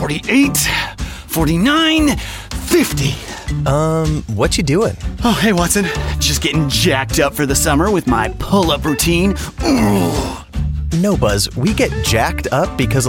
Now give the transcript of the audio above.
48, 49, 50. What you doing? Oh, hey, Watson. Just getting jacked up for the summer with my pull-up routine. Ooh. No, Buzz, we get jacked up because